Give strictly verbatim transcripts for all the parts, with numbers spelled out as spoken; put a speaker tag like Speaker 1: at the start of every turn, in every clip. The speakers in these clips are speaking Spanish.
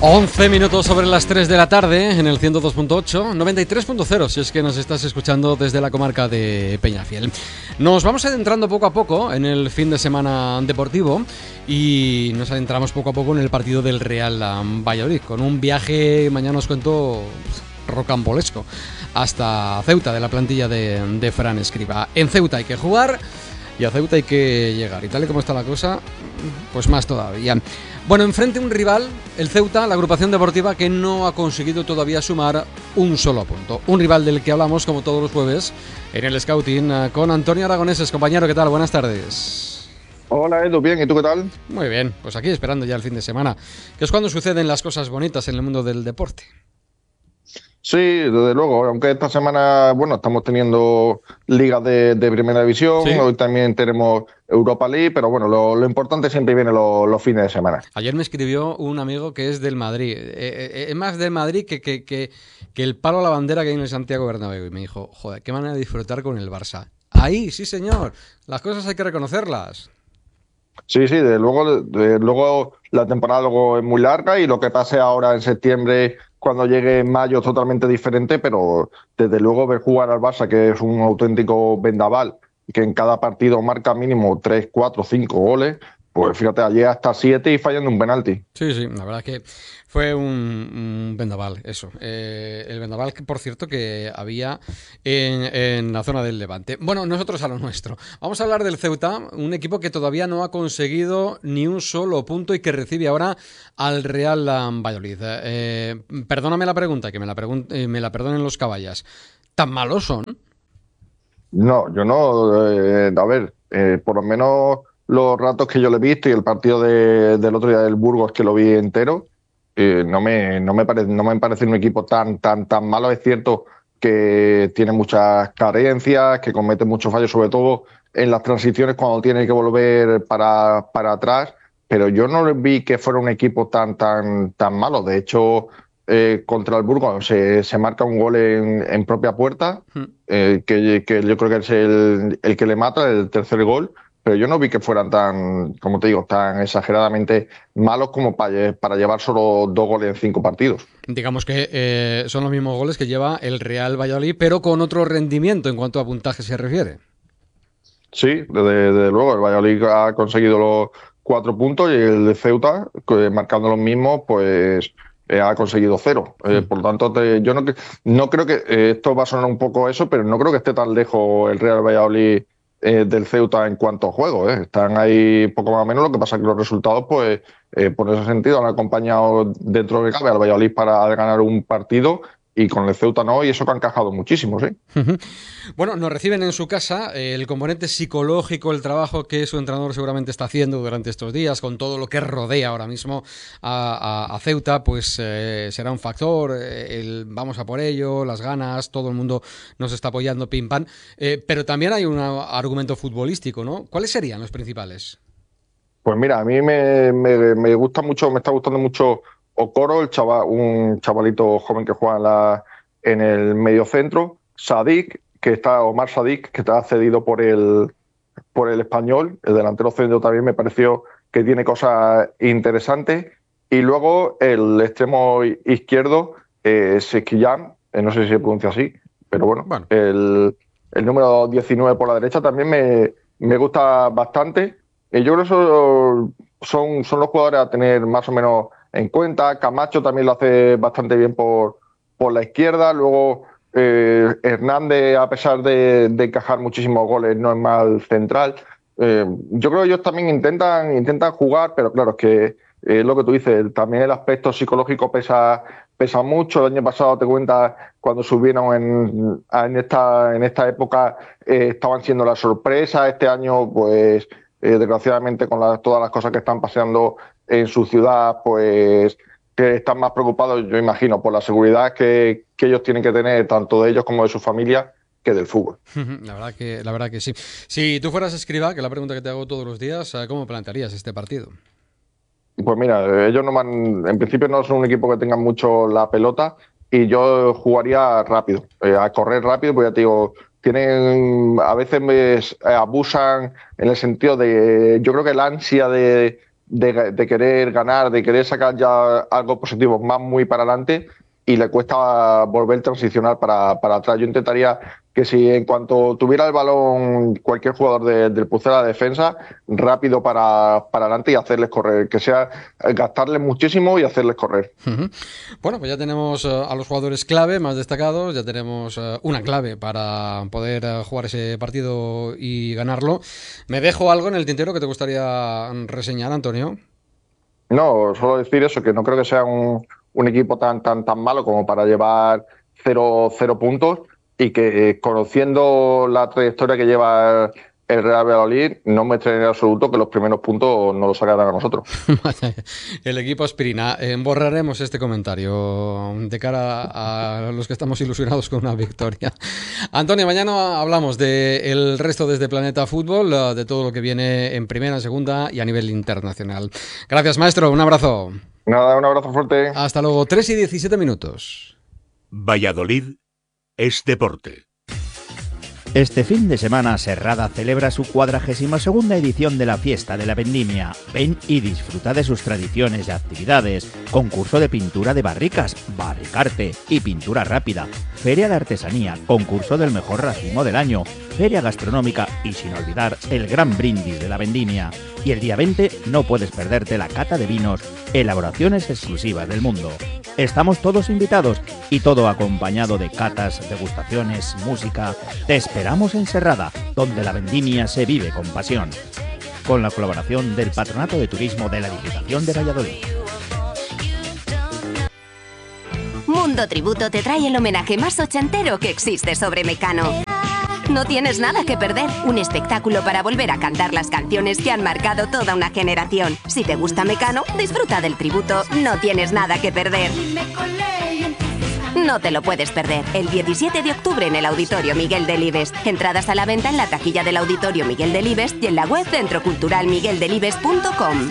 Speaker 1: once minutos sobre las tres de la tarde en el ciento dos punto ocho, noventa y tres punto cero si es que nos estás escuchando desde la comarca de Peñafiel. Nos vamos adentrando poco a poco en el fin de semana deportivo y nos adentramos poco a poco en el partido del Real Valladolid, con un viaje, mañana os cuento, rocambolesco, hasta Ceuta, de la plantilla de, de Fran Escribá. En Ceuta hay que jugar y a Ceuta hay que llegar, y tal y como está la cosa, pues más todavía. Bueno, enfrente un rival, el Ceuta, la agrupación deportiva que no ha conseguido todavía sumar un solo punto. Un rival del que hablamos como todos los jueves en el Scouting con Antonio Aragoneses. Compañero, ¿qué tal? Buenas tardes.
Speaker 2: Hola Edu, bien, ¿y tú qué tal?
Speaker 1: Muy bien, pues aquí esperando ya el fin de semana, que es cuando suceden las cosas bonitas en el mundo del deporte.
Speaker 2: Sí, desde luego, aunque esta semana, bueno, estamos teniendo ligas de, de primera división, ¿sí? Hoy también tenemos Europa League, pero bueno, lo, lo importante siempre viene los, los fines de semana.
Speaker 1: Ayer me escribió un amigo que es del Madrid, eh, eh, es más del Madrid que, que, que, que el palo a la bandera que hay en el Santiago Bernabéu, y me dijo, joder, qué manera de disfrutar con el Barça. Ahí, sí señor, las cosas hay que reconocerlas.
Speaker 2: Sí, sí, desde luego, de, luego la temporada luego es muy larga y lo que pase ahora en septiembre, cuando llegue en mayo, es totalmente diferente, pero desde luego ver jugar al Barça, que es un auténtico vendaval, que en cada partido marca mínimo tres, cuatro, cinco goles, pues fíjate, ayer hasta siete y fallando un penalti.
Speaker 1: Sí, sí, la verdad es que fue un, un vendaval, eso. Eh, el vendaval, que por cierto, que había en, en la zona del Levante. Bueno, nosotros a lo nuestro. Vamos a hablar del Ceuta, un equipo que todavía no ha conseguido ni un solo punto y que recibe ahora al Real Valladolid. Eh, perdóname la pregunta, que me la, pregun- eh, me la perdonen los caballas. ¿Tan malos son?
Speaker 2: No, yo no. Eh, a ver, eh, por lo menos los ratos que yo le he visto y el partido de, del otro día del Burgos, que lo vi entero, eh, no me, no me parece, no me parece un equipo tan, tan, tan malo. Es cierto que tiene muchas carencias, que comete muchos fallos, sobre todo en las transiciones cuando tiene que volver para, para atrás, pero yo no vi que fuera un equipo tan, tan, tan malo. De hecho, eh, contra el Burgos se, se marca un gol en, en propia puerta, eh, que, que yo creo que es el, el que le mata, el tercer gol. Pero yo no vi que fueran tan, como te digo, tan exageradamente malos como para, para llevar solo dos goles en cinco partidos.
Speaker 1: Digamos que eh, son los mismos goles que lleva el Real Valladolid, pero con otro rendimiento en cuanto a puntaje se refiere.
Speaker 2: Sí, desde, desde luego, el Valladolid ha conseguido los cuatro puntos y el de Ceuta, que, marcando los mismos, pues eh, ha conseguido cero. Eh, mm. Por lo tanto, te, yo no, no creo que, eh, esto va a sonar un poco eso, pero no creo que esté tan lejos el Real Valladolid Eh, del Ceuta en cuanto a juego, ¿eh? Están ahí poco más o menos, lo que pasa es que los resultados, pues, eh, por ese sentido, han acompañado dentro de que cabe al Valladolid para ganar un partido y con el Ceuta no, y eso que han encajado muchísimo, ¿sí?
Speaker 1: Bueno, nos reciben en su casa, eh, el componente psicológico, el trabajo que su entrenador seguramente está haciendo durante estos días, con todo lo que rodea ahora mismo a, a, a Ceuta, pues eh, será un factor, eh, el vamos a por ello, las ganas, todo el mundo nos está apoyando, pim pam, eh, pero también hay un argumento futbolístico, ¿no? ¿Cuáles serían los principales?
Speaker 2: Pues mira, a mí me, me, me gusta mucho, me está gustando mucho Okoro, el chaval, un chavalito joven que juega en, la, en el mediocentro, Sadik, que está, Omar Sadik, que está cedido por el, por el Español, el delantero centro también me pareció que tiene cosas interesantes, y luego el extremo izquierdo, eh, Sekiyam, eh, no sé si se pronuncia así, pero bueno, bueno. El, el número diecinueve por la derecha también me, me gusta bastante. Yo creo que eso son, son los jugadores a tener más o menos en cuenta. Camacho también lo hace bastante bien por, por la izquierda. Luego eh, Hernández, a pesar de, de encajar muchísimos goles, no es mal central. Eh, yo creo que ellos también intentan, intentan jugar, pero claro, es que es eh, lo que tú dices, también el aspecto psicológico pesa, pesa mucho. El año pasado, te cuentas, cuando subieron en, en, esta, en esta época, eh, estaban siendo la sorpresa. Este año, pues... Eh, desgraciadamente, con la, todas las cosas que están pasando en su ciudad, pues que están más preocupados, yo imagino, por la seguridad que, que ellos tienen que tener, tanto de ellos como de su familia, que del fútbol.
Speaker 1: La verdad que, la verdad que sí. Si tú fueras Escribá, que es la pregunta que te hago todos los días, ¿cómo plantearías este partido?
Speaker 2: Pues mira, ellos no van, en principio no son un equipo que tengan mucho la pelota y yo jugaría rápido, eh, a correr rápido, pues ya te digo, tienen, a veces me abusan en el sentido de, yo creo que la ansia de, de, de querer ganar, de querer sacar ya algo positivo, más muy para adelante, y le cuesta volver a transicionar para, para atrás. Yo intentaría que si en cuanto tuviera el balón cualquier jugador de, del Pucela de defensa, rápido para, para adelante y hacerles correr, que sea gastarles muchísimo y hacerles correr.
Speaker 1: Uh-huh. Bueno, pues ya tenemos uh, a los jugadores clave más destacados, ya tenemos uh, una clave para poder uh, jugar ese partido y ganarlo. ¿Me dejo algo en el tintero que te gustaría reseñar, Antonio?
Speaker 2: No, solo decir eso, que no creo que sea un, un equipo tan, tan, tan malo como para llevar cero, cero puntos, y que eh, conociendo la trayectoria que lleva el Real Valladolid, no me extrañaría en absoluto que los primeros puntos no los sacaran a nosotros.
Speaker 1: El equipo aspirina. Eh, borraremos este comentario de cara a los que estamos ilusionados con una victoria. Antonio, mañana hablamos del resto desde Planeta Fútbol, de todo lo que viene en primera, en segunda y a nivel internacional. Gracias, maestro. Un abrazo.
Speaker 2: Nada, un abrazo fuerte.
Speaker 1: Hasta luego. tres y diecisiete minutos.
Speaker 3: Valladolid es deporte.
Speaker 4: Este fin de semana Serrada celebra su cuadragésima segunda edición de la Fiesta de la Vendimia. Ven y disfruta de sus tradiciones y actividades. Concurso de pintura de barricas, barricarte y pintura rápida. Feria de artesanía, concurso del mejor racimo del año. Feria gastronómica y sin olvidar el gran brindis de la Vendimia. Y el día veinte no puedes perderte la cata de vinos, elaboraciones exclusivas del mundo. Estamos todos invitados y todo acompañado de catas, degustaciones, música. Te esperamos en Serrada, donde la vendimia se vive con pasión. Con la colaboración del Patronato de Turismo de la Diputación de Valladolid.
Speaker 5: Mundo Tributo te trae el homenaje más ochentero que existe sobre Mecano. No tienes nada que perder, un espectáculo para volver a cantar las canciones que han marcado toda una generación. Si te gusta Mecano, disfruta del tributo, no tienes nada que perder. No te lo puedes perder, el diecisiete de octubre en el Auditorio Miguel Delibes. Entradas a la venta en la taquilla del Auditorio Miguel Delibes y en la web centro cultural miguel delibes punto com.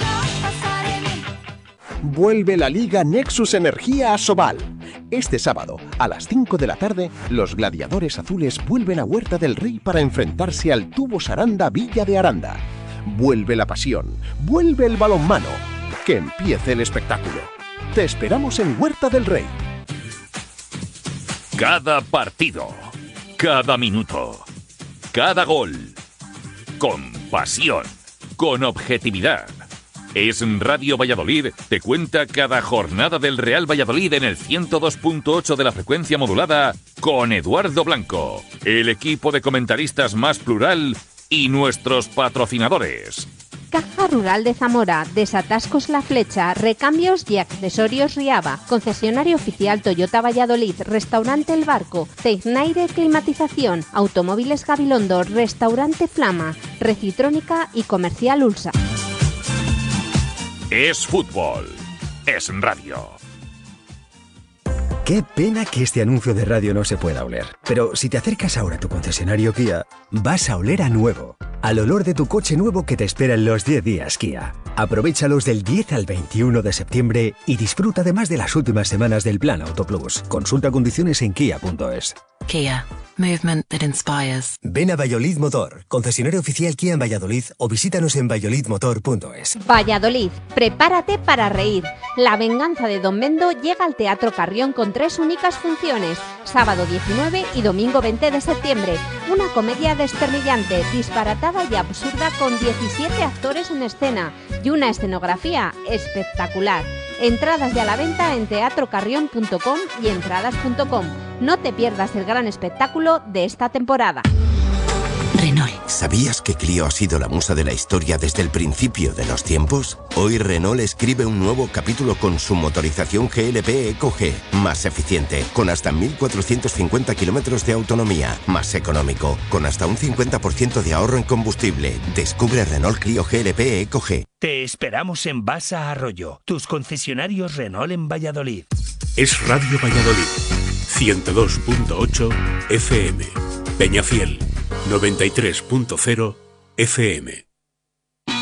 Speaker 6: Vuelve la Liga Nexus Energía a Sobal. Este sábado, a las cinco de la tarde, los gladiadores azules vuelven a Huerta del Rey para enfrentarse al Tubos Aranda Villa de Aranda. Vuelve la pasión, vuelve el balonmano. Que empiece el espectáculo. Te esperamos en Huerta del Rey.
Speaker 3: Cada partido, cada minuto, cada gol. Con pasión, con objetividad. Es Radio Valladolid, te cuenta cada jornada del Real Valladolid en el ciento dos punto ocho de la frecuencia modulada con Eduardo Blanco, el equipo de comentaristas más plural y nuestros patrocinadores.
Speaker 7: Caja Rural de Zamora, Desatascos La Flecha, Recambios y Accesorios Riaba, Concesionario Oficial Toyota Valladolid, Restaurante El Barco, Tecnaire Climatización, Automóviles Gabilondo, Restaurante Flama, Recitrónica y Comercial Ulsa.
Speaker 3: Es fútbol, es radio.
Speaker 8: Qué pena que este anuncio de radio no se pueda oler. Pero si te acercas ahora a tu concesionario Kia, vas a oler a nuevo. Al olor de tu coche nuevo que te espera en los diez días Kia. Aprovéchalos del diez al veintiuno de septiembre y disfruta además de las últimas semanas del Plan Auto Plus. Consulta condiciones en kia punto es.
Speaker 9: Kia. Movement that inspires.
Speaker 8: Ven a Valladolid Motor, concesionario oficial Kia en Valladolid, o visítanos en valladolid motor punto es.
Speaker 7: Valladolid, prepárate para reír. La venganza de Don Mendo llega al Teatro Carrión con tres únicas funciones. Sábado diecinueve y domingo veinte de septiembre. Una comedia desperdillante, disparatada y absurda con diecisiete actores en escena y una escenografía espectacular. Entradas ya a la venta en teatro carrión punto com y entradas punto com. No te pierdas el gran espectáculo de esta temporada.
Speaker 10: Renault. ¿Sabías que Clio ha sido la musa de la historia desde el principio de los tiempos? Hoy Renault escribe un nuevo capítulo con su motorización G L P Eco G, más eficiente, con hasta mil cuatrocientos cincuenta kilómetros de autonomía, más económico, con hasta un cincuenta por ciento de ahorro en combustible. Descubre Renault Clio G L P Eco G.
Speaker 11: Te esperamos en Basa Arroyo, tus concesionarios Renault en Valladolid.
Speaker 3: Es Radio Valladolid, ciento dos punto ocho F M. Peñafiel, noventa y tres punto cero F M.